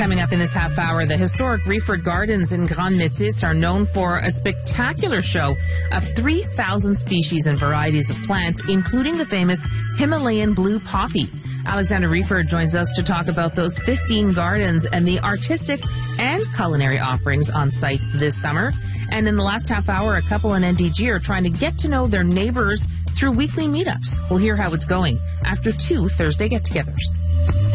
Coming up in this half hour, the historic Reeford Gardens in Grande Métis are known for a spectacular show of 3,000 species and varieties of plants, including the famous Himalayan blue poppy. Alexander Reeford joins us to talk about those 15 gardens and the artistic and culinary offerings on site this summer. And in the last half hour, a couple in NDG are trying to get to know their neighbors through weekly meetups. We'll hear how it's going after 2 Thursday get-togethers.